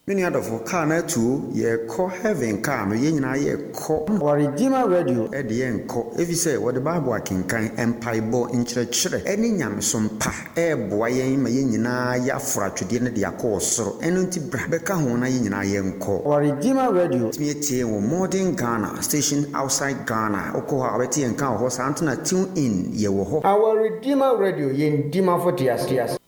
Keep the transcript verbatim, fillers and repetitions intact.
Many other for car na two ye call heaven car no ye nyina ye call our Redeemer Radio e de yen call if you say what the Bible akenkan empaibo nkyerɛkyerɛ ɛne nyamesom pa e boa yen ma ye nyina ya afratwede ne de akɔ soro ɛno nti bra bɛka ho na ye nyina ye nkɔ our Redeemer Radio me tie wo modern Ghana station outside Ghana okɔ ha obeti yen kan ho sa antena tune in ye wo ho our Redeemer Radio yen dima for tias tias